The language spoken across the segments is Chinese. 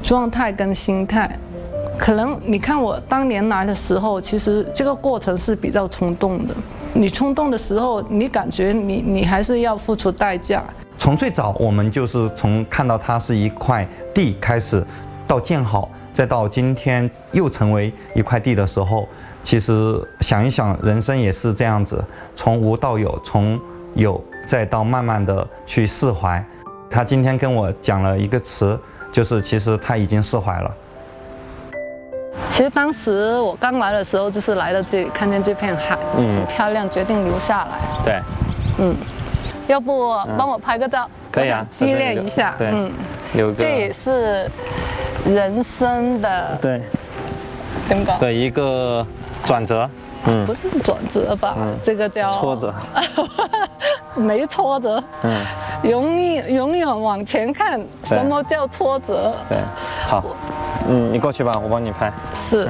状态跟心态。可能你看我当年来的时候，其实这个过程是比较冲动的。你冲动的时候，你感觉你还是要付出代价。 从最早我们就是从看到它是一块地开始，到建好，再到今天又成为一块地的时候，其实想一想，人生也是这样子，从无到有，从有再到慢慢的去释怀。他今天跟我讲了一个词，就是其实他已经释怀了。 其实当时我刚来的时候，就是来到这里，看见这片海，很漂亮，决定留下来。 对， 要不帮我拍个照？ 可以啊， 激烈一下。 对，留个。 这也是人生的对一个转折。 不是转折吧？这个叫挫折。 没挫折。永远往前看。什么叫挫折？ 对，好。你过去吧，我帮你拍。 是。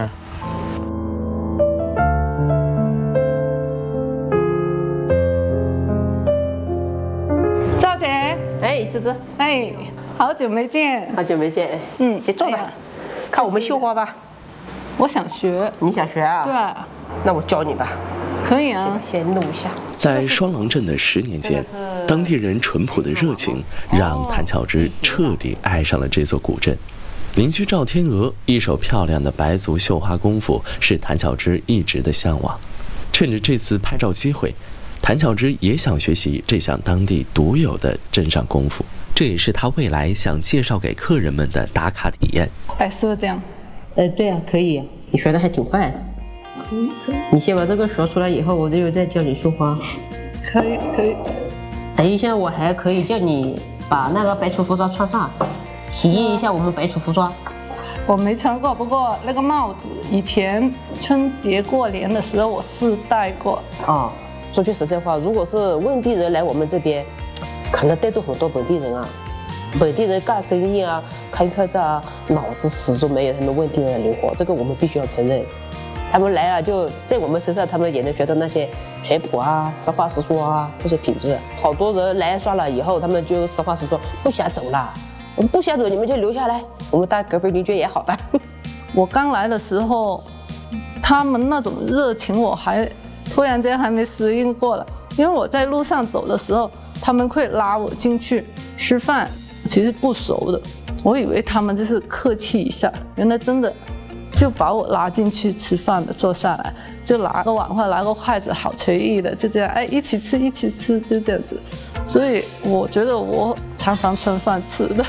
赵姐， 哎，芝芝， 哎，好久没见。 好久没见。先坐着，看我们绣花吧。 我想学。 你想学啊？ 对。 那我教你吧。 可以啊。 先录一下。 在双廊镇的10年间，当地人淳朴的热情让谭巧芝彻底爱上了这座古镇。邻居赵天娥一手漂亮的白族绣花功夫是谭巧芝一直的向往。趁着这次拍照机会，谭巧芝也想学习这项当地独有的镇上功夫，这也是她未来想介绍给客人们的打卡体验。 哎，是不是这样？ 对啊，可以。你学的还挺快。可以。你先把这个学出来以后，我就再教你绣花。 可以。 等一下，我还可以叫你把那个白族服装穿上。体验一下我们白族服装。 我没穿过，不过那个帽子以前春节过年的时候我是戴过。 说句实在话，如果是外地人来我们这边，可能带动很多本地人啊。本地人干生意啊，开客栈啊，脑子始终没有他们外地人灵活，这个我们必须要承认。他们来了就在我们身上，他们也能学到那些淳朴啊、实话实说啊这些品质。好多人来耍了以后，他们就实话实说，不想走了。我们不想走，你们就留下来。我们当隔壁邻居也好的。 我刚来的时候，他们那种热情，我还突然间还没适应过来。因为我在路上走的时候，他们会拉我进去吃饭，其实不熟的，我以为他们就是客气一下，原来真的就把我拉进去吃饭的，坐下来就拿个碗或者拿个筷子，好随意的就这样，哎，一起吃，就这样子。所以我觉得我常常蹭饭吃的。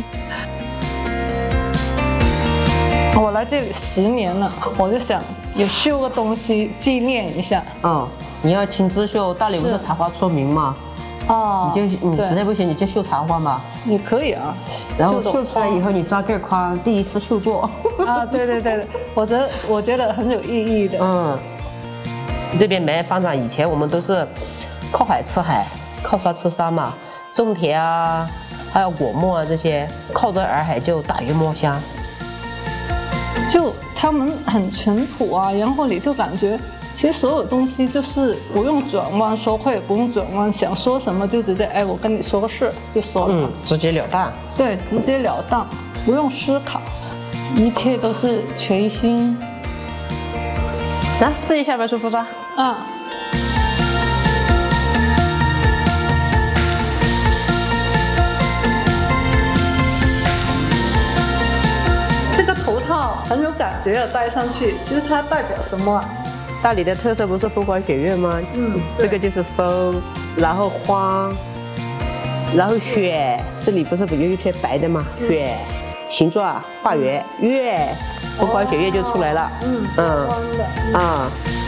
我来这里10年了，我就想也绣个东西纪念一下。 你要亲自绣，大理不是茶花出名嘛？你实在不行你就绣茶花嘛。 也可以啊。 然后绣出来以后你扎个框，第一次绣作。 对，我觉得很有意义的。 这边没发展，以前我们都是靠海吃海，靠山吃山嘛，种田啊，还有果木啊这些，靠着洱海就大鱼摸香。 就他们很淳朴啊，然后你就感觉其实所有东西就是不用转弯说话，不用转弯，想说什么就直接我跟你说个事就说了。 直截了当。 对，直截了当，不用思考，一切都是随心。 来试一下白族服装。 这个头套很有感觉啊，戴上去，其实它代表什么？ 大理的特色不是风花雪月吗？这个就是风，然后花，然后雪，这里不是有一片白的吗？雪，形状画圆，月，风花雪月就出来了。 光的。